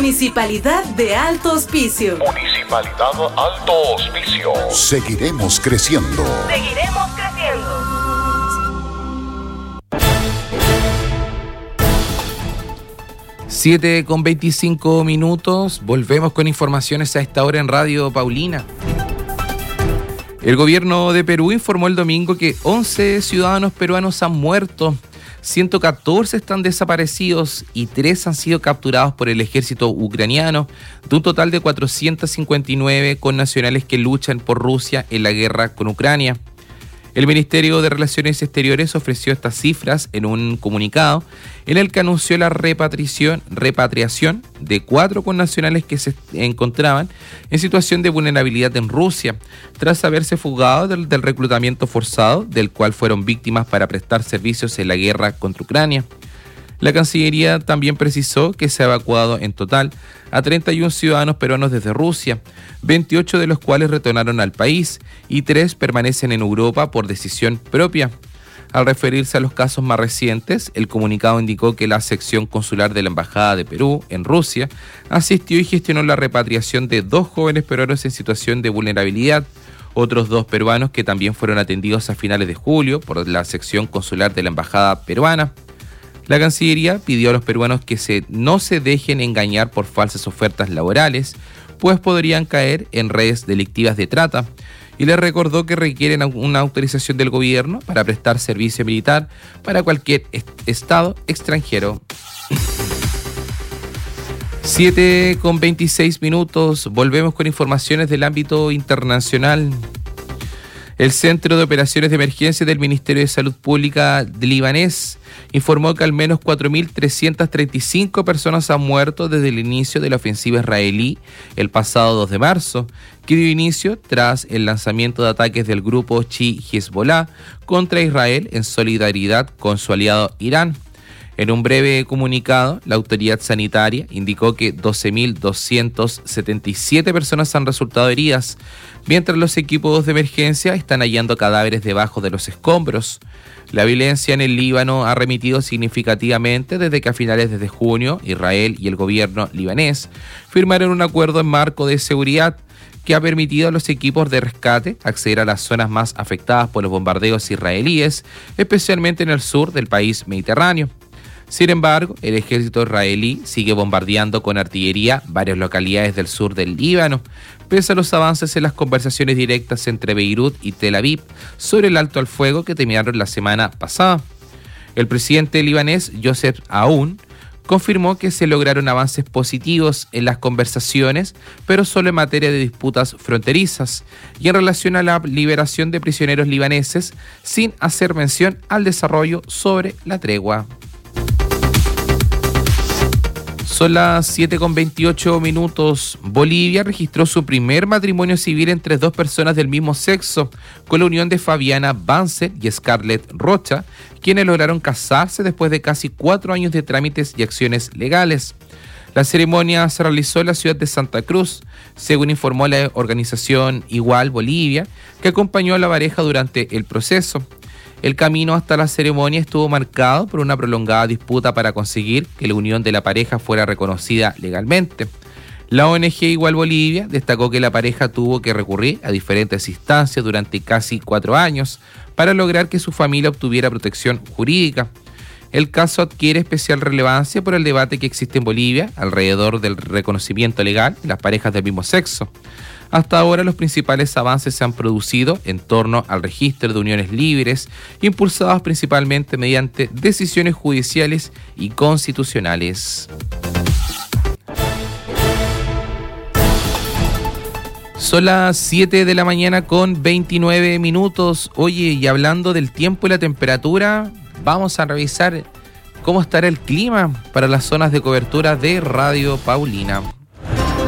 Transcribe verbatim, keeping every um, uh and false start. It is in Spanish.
Municipalidad de Alto Hospicio. Municipalidad Alto Hospicio. Seguiremos creciendo. Seguiremos creciendo. siete con veinticinco minutos, volvemos con informaciones a esta hora en Radio Paulina. El gobierno de Perú informó el domingo que once ciudadanos peruanos han muerto, ciento catorce están desaparecidos y tres han sido capturados por el ejército ucraniano, de un total de cuatrocientos cincuenta y nueve connacionales que luchan por Rusia en la guerra con Ucrania. El Ministerio de Relaciones Exteriores ofreció estas cifras en un comunicado en el que anunció la repatriación, repatriación de cuatro connacionales que se encontraban en situación de vulnerabilidad en Rusia, tras haberse fugado del, del reclutamiento forzado, del cual fueron víctimas para prestar servicios en la guerra contra Ucrania. La Cancillería también precisó que se ha evacuado en total a treinta y uno ciudadanos peruanos desde Rusia, veintiocho de los cuales retornaron al país y tres permanecen en Europa por decisión propia. Al referirse a los casos más recientes, el comunicado indicó que la sección consular de la Embajada de Perú en Rusia asistió y gestionó la repatriación de dos jóvenes peruanos en situación de vulnerabilidad, otros dos peruanos que también fueron atendidos a finales de julio por la sección consular de la Embajada peruana. La Cancillería pidió a los peruanos que se, no se dejen engañar por falsas ofertas laborales, pues podrían caer en redes delictivas de trata, y les recordó que requieren una autorización del gobierno para prestar servicio militar para cualquier est- estado extranjero. siete con veintiséis minutos, volvemos con informaciones del ámbito internacional. El Centro de Operaciones de Emergencia del Ministerio de Salud Pública libanés informó que al menos cuatro mil trescientas treinta y cinco personas han muerto desde el inicio de la ofensiva israelí el pasado dos de marzo, que dio inicio tras el lanzamiento de ataques del grupo Chi Hezbollah contra Israel en solidaridad con su aliado Irán. En un breve comunicado, la autoridad sanitaria indicó que doce mil doscientas setenta y siete personas han resultado heridas, mientras los equipos de emergencia están hallando cadáveres debajo de los escombros. La violencia en el Líbano ha remitido significativamente desde que a finales de junio Israel y el gobierno libanés firmaron un acuerdo en marco de seguridad que ha permitido a los equipos de rescate acceder a las zonas más afectadas por los bombardeos israelíes, especialmente en el sur del país mediterráneo. Sin embargo, el ejército israelí sigue bombardeando con artillería varias localidades del sur del Líbano, pese a los avances en las conversaciones directas entre Beirut y Tel Aviv sobre el alto al fuego que terminaron la semana pasada. El presidente libanés, Joseph Aoun, confirmó que se lograron avances positivos en las conversaciones, pero solo en materia de disputas fronterizas y en relación a la liberación de prisioneros libaneses, sin hacer mención al desarrollo sobre la tregua. Son las siete con veintiocho minutos. Bolivia registró su primer matrimonio civil entre dos personas del mismo sexo, con la unión de Fabiana Banzer y Scarlett Rocha, quienes lograron casarse después de casi cuatro años de trámites y acciones legales. La ceremonia se realizó en la ciudad de Santa Cruz, según informó la organización Igual Bolivia, que acompañó a la pareja durante el proceso. El camino hasta la ceremonia estuvo marcado por una prolongada disputa para conseguir que la unión de la pareja fuera reconocida legalmente. La O N G Igual Bolivia destacó que la pareja tuvo que recurrir a diferentes instancias durante casi cuatro años para lograr que su familia obtuviera protección jurídica. El caso adquiere especial relevancia por el debate que existe en Bolivia alrededor del reconocimiento legal de las parejas del mismo sexo. Hasta ahora los principales avances se han producido en torno al registro de uniones libres, impulsados principalmente mediante decisiones judiciales y constitucionales. Son las siete de la mañana con veintinueve minutos. Oye, y hablando del tiempo y la temperatura, vamos a revisar cómo estará el clima para las zonas de cobertura de Radio Paulina.